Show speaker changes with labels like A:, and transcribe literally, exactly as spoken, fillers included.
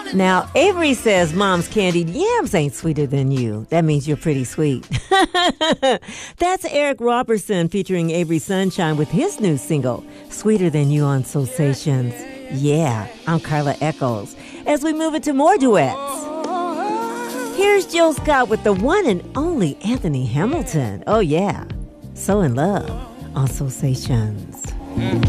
A: Now, Avery says mom's candied yams ain't sweeter than you. That means you're pretty sweet. That's Eric Robertson featuring Avery Sunshine with his new single, Sweeter Than You on Soulsations. Yeah, I'm Carla Echols. As we move into more duets, here's Jill Scott with the one and only Anthony Hamilton. Oh yeah, So in Love on Soulsations.